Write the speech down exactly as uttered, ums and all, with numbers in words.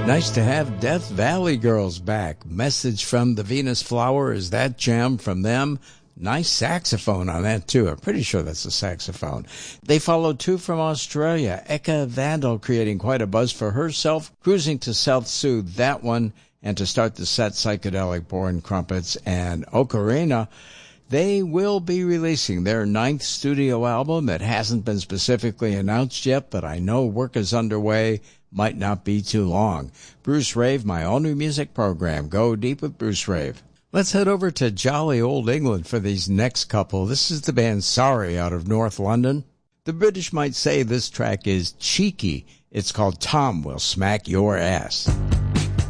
Nice to have Death Valley Girls back. Message from the Venus Flower is that jam from them. Nice saxophone on that, too. I'm pretty sure that's a saxophone. They followed two from Australia. Eka Vandal creating quite a buzz for herself. Cruising to South Soothe, that one. And to start the set, Psychedelic Born Crumpets and Ocarina. They will be releasing their ninth studio album that hasn't been specifically announced yet, but I know work is underway. Might not be too long. Bruce Rave, my all-new music program. Go deep with Bruce Rave. Let's head over to jolly old England for these next couple. This is the band Sorry out of North London. The British might say this track is cheeky. It's called Tom Will Smack Your Ass.